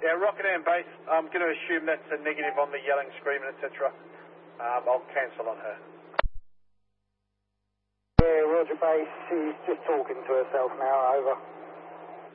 Yeah, Rocket Air base. I'm going to assume that's a negative on the yelling, screaming, etc. I'll cancel on her. Yeah, Roger base. She's just talking to herself now. Over.